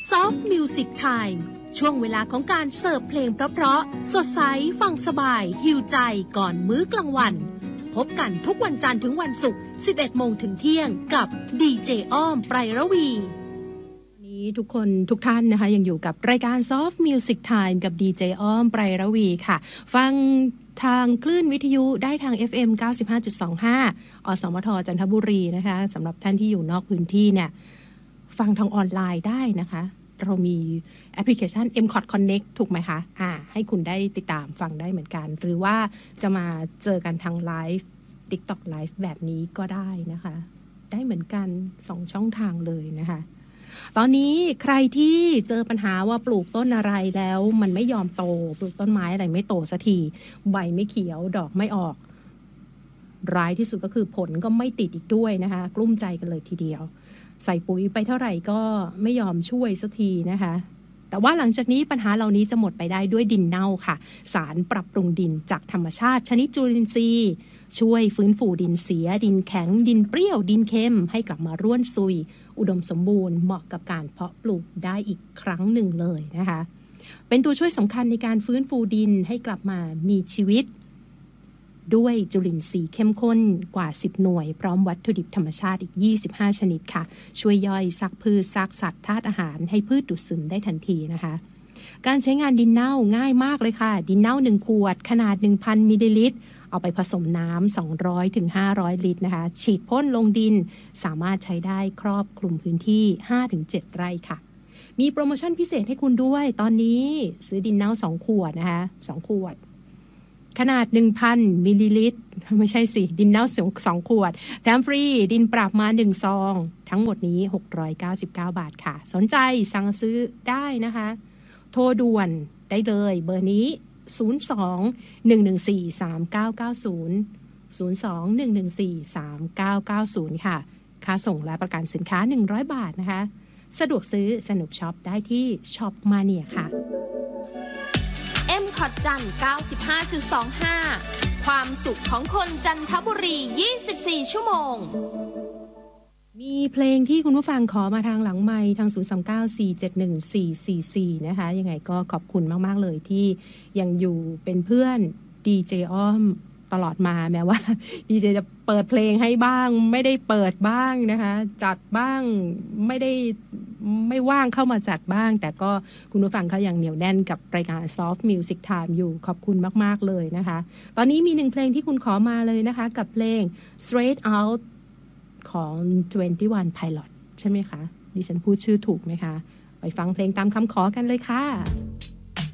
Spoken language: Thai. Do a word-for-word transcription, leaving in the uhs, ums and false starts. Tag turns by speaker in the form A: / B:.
A: Soft Music Time ช่วงเวลาของการเสิร์ฟเพลงเพราะๆสดใสฟังสบายหิวใจก่อนมื้อกลางวันพบกันทุกวันจันทร์ถึงวันศุกร์ สิบเอ็ดโมง ถึงเที่ยงกับดีเจอ้อมไพรระวีวันนี้ทุกคนทุกท่านนะคะยังอยู่กับรายการ Soft Music Time กับดีเจอ้อมไพรระวีค่ะฟังทางคลื่นวิทยุได้ทาง เอฟ เอ็ม เก้าสิบห้าจุดสองห้า อสมทจันทบุรีนะคะสำหรับท่านที่อยู่นอกพื้นที่เนี่ยฟังทางออนไลน์ได้นะคะเรามีแอปพลิเคชัน เอ็ม คอท Connect ถูกไหมคะอ่าให้คุณได้ติดตามฟังได้เหมือนกันหรือว่าจะมาเจอกันทางไลฟ์ TikTok Live แบบนี้ก็ได้นะคะได้เหมือนกันสองช่องทางเลยนะคะตอนนี้ใครที่เจอปัญหาว่าปลูกต้นอะไรแล้วมันไม่ยอมโตปลูกต้นไม้อะไรไม่โตสักทีใบไม่เขียวดอกไม่ออกร้ายที่สุดก็คือผลก็ไม่ติดอีกด้วยนะคะกลุ้มใจกันเลยทีเดียวใส่ปุ๋ยไปเท่าไหร่ก็ไม่ยอมช่วยสักทีนะคะแต่ว่าหลังจากนี้ปัญหาเหล่านี้จะหมดไปได้ด้วยดินเน่าค่ะสารปรับปรุงดินจากธรรมชาติชนิดจุลินทรีย์ช่วยฟื้นฟูดินเสียดินแข็งดินเปรี้ยวดินเค็มให้กลับมาร่วนซุยอุดมสมบูรณ์เหมาะกับการเพาะปลูกได้อีกครั้งหนึ่งเลยนะคะเป็นตัวช่วยสำคัญในการฟื้นฟูดินให้กลับมามีชีวิตด้วยจุลินทรีย์เข้มข้นกว่าสิบหน่วยพร้อมวัตถุดิบธรรมชาติอีกยี่สิบห้าชนิดค่ะช่วยย่อยซักพืชซักสัตว์ธาตุอาหารให้พืชดูดซึมได้ทันทีนะคะการใช้งานดินเน่าง่ายมากเลยค่ะดินเน่าหนึ่งขวดขนาด หนึ่งพัน มิลลิลิตรเอาไปผสมน้ำสองร้อยถึงห้าร้อยลิตรนะคะฉีดพ่นลงดินสามารถใช้ได้ครอบคลุมพื้นที่ ห้าถึงเจ็ด ไร่ค่ะมีโปรโมชั่นพิเศษให้คุณด้วยตอนนี้ซื้อดินเน่าสองขวดนะคะสองขวดขนาด หนึ่งพัน มิลลิลิตรไม่ใช่สิดินเน่าสองขวดแถมฟรีดินปรับมาหนึ่งซองทั้งหมดนี้หกร้อยเก้าสิบเก้าบาทค่ะสนใจสั่งซื้อได้นะคะโทรด่วนได้เลยเบอร์นี้ศูนย์ สอง หนึ่ง หนึ่ง สี่ สาม เก้า เก้า ศูนย์ ศูนย์ สอง หนึ่ง หนึ่ง สี่ สาม เก้า เก้า ศูนย์ค่ะค่าส่งและประกันสินค้าหนึ่งร้อยบาทนะคะสะดวกซื้อสนุกช็อปได้ที่ช็อปมาเนียค่ะ
B: เอ็ม คอท จันทร์ เก้าสิบห้าจุดสองห้า ความสุขของคนจันทบุรียี่สิบสี่ชั่วโมง
A: มีเพลงที่คุณผู้ฟังขอมาทางหลังไมค์ทางศูนย์ สาม เก้า สี่ เจ็ด หนึ่ง สี่ สี่ สี่นะคะยังไงก็ขอบคุณมากๆเลยที่ยังอยู่เป็นเพื่อนดีเจอ้อมตลอดมาแม้ว่าดีเจจะเปิดเพลงให้บ้างไม่ได้เปิดบ้างนะคะจัดบ้างไม่ได้ไม่ว่างเข้ามาจัดบ้างแต่ก็คุณผู้ฟังเขายังเหนียวแน่นกับรายการ Soft Music Time อยู่ขอบคุณมากๆเลยนะคะตอนนี้มีหนึ่งเพลงที่คุณขอมาเลยนะคะกับเพลง Straight Out ของ ทเวนตี้วัน Pilot ใช่ไหมคะดิฉันพูดชื่อถูกไหมคะไปฟังเพลงตามคำขอกันเลยค่ะ